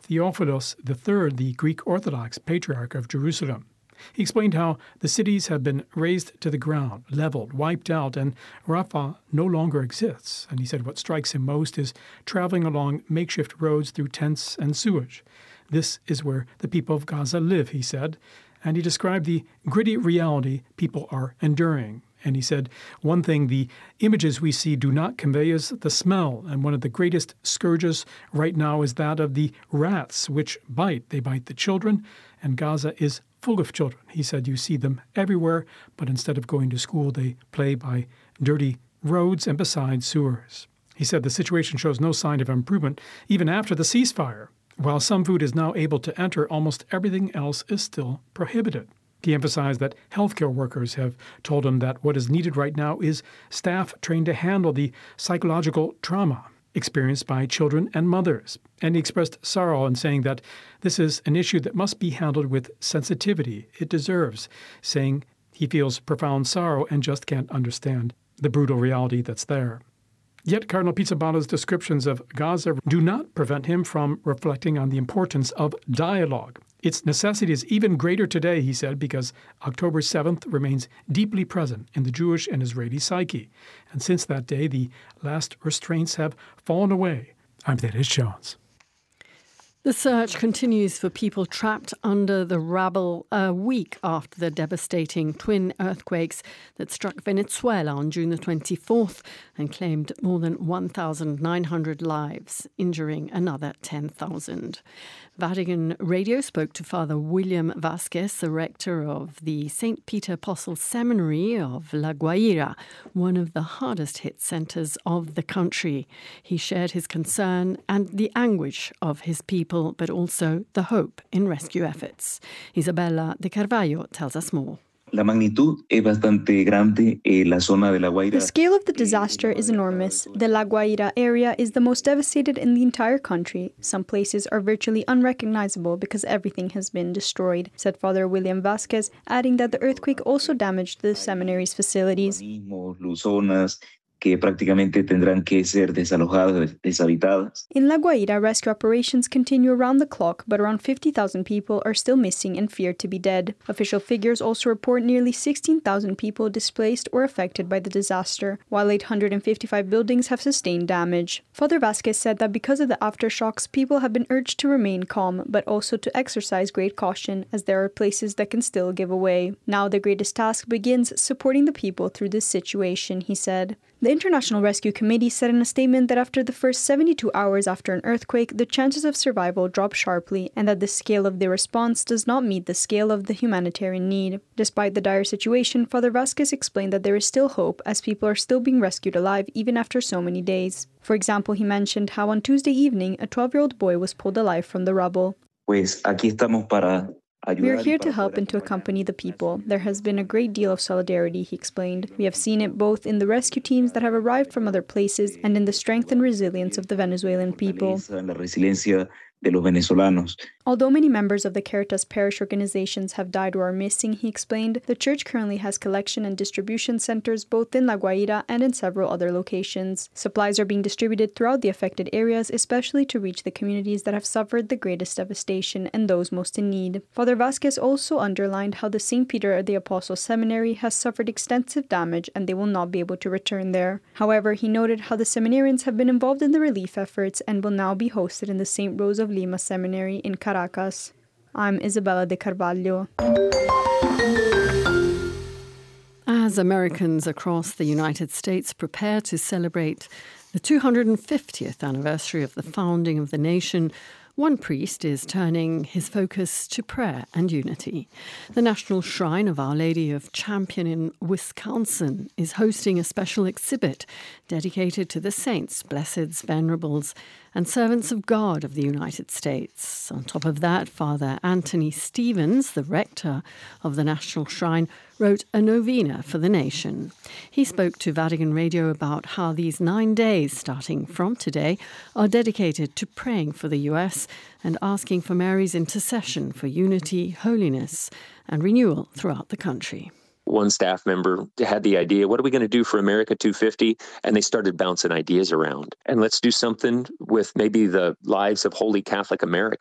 Theophilos III, the Greek Orthodox Patriarch of Jerusalem. He explained how the cities have been razed to the ground, leveled, wiped out, and Rafah no longer exists. And he said what strikes him most is traveling along makeshift roads through tents and sewage. This is where the people of Gaza live, he said. And he described the gritty reality people are enduring. And he said, one thing the images we see do not convey is the smell. And one of the greatest scourges right now is that of the rats, which bite. They bite the children, and Gaza is full of children. He said you see them everywhere, but instead of going to school, they play by dirty roads and beside sewers. He said the situation shows no sign of improvement even after the ceasefire. While some food is now able to enter, almost everything else is still prohibited. He emphasized that healthcare workers have told him that what is needed right now is staff trained to handle the psychological trauma experienced by children and mothers. And he expressed sorrow in saying that this is an issue that must be handled with sensitivity it deserves, saying he feels profound sorrow and just can't understand the brutal reality that's there. Yet Cardinal Pizzabala's descriptions of Gaza do not prevent him from reflecting on the importance of dialogue. Its necessity is even greater today, he said, because October 7th remains deeply present in the Jewish and Israeli psyche. And since that day, the last restraints have fallen away. I'm Dennis Jones. The search continues for people trapped under the rubble a week after the devastating twin earthquakes that struck Venezuela on June the 24th and claimed more than 1,900 lives, injuring another 10,000. Vatican Radio spoke to Father William Vasquez, the rector of the St. Peter Apostle Seminary of La Guaira, one of the hardest hit centres of the country. He shared his concern and the anguish of his people, but also the hope in rescue efforts. Isabella de Carvalho tells us more. La magnitud es bastante grande. La zona de La Guaira. The scale of the disaster is enormous. The La Guaira area is the most devastated in the entire country. Some places are virtually unrecognizable because everything has been destroyed, said Father William Vasquez, adding that the earthquake also damaged the seminary's facilities. Que prácticamente tendrán que ser desalojadas, deshabitadas. In La Guaira, rescue operations continue around the clock, but around 50,000 people are still missing and feared to be dead. Official figures also report nearly 16,000 people displaced or affected by the disaster, while 855 buildings have sustained damage. Father Vasquez said that because of the aftershocks, people have been urged to remain calm, but also to exercise great caution, as there are places that can still give away. Now the greatest task begins supporting the people through this situation, he said. The International Rescue Committee said in a statement that after the first 72 hours after an earthquake, the chances of survival drop sharply and that the scale of the response does not meet the scale of the humanitarian need. Despite the dire situation, Father Vasquez explained that there is still hope as people are still being rescued alive even after so many days. For example, he mentioned how on Tuesday evening, a 12-year-old boy was pulled alive from the rubble. Pues aquí estamos para We are here to help and to accompany the people. There has been a great deal of solidarity, he explained. We have seen it both in the rescue teams that have arrived from other places and in the strength and resilience of the Venezuelan people. Although many members of the Caritas parish organizations have died or are missing, he explained, the church currently has collection and distribution centers both in La Guaira and in several other locations. Supplies are being distributed throughout the affected areas, especially to reach the communities that have suffered the greatest devastation and those most in need. Father Vasquez also underlined how the St. Peter the Apostle Seminary has suffered extensive damage and they will not be able to return there. However, he noted how the seminarians have been involved in the relief efforts and will now be hosted in the St. Rose of Lima Seminary in Caracas. I'm Isabella de Carvalho. As Americans across the United States prepare to celebrate the 250th anniversary of the founding of the nation, one priest is turning his focus to prayer and unity. The National Shrine of Our Lady of Champion in Wisconsin is hosting a special exhibit dedicated to the saints, blesseds, venerables, and servants of God of the United States. On top of that, Father Anthony Stevens, the rector of the National Shrine, wrote a novena for the nation. He spoke to Vatican Radio about how these 9 days, starting from today, are dedicated to praying for the U.S. and asking for Mary's intercession for unity, holiness, and renewal throughout the country. One staff member had the idea, what are we going to do for America 250? And they started bouncing ideas around. And let's do something with maybe the lives of Holy Catholic Americans.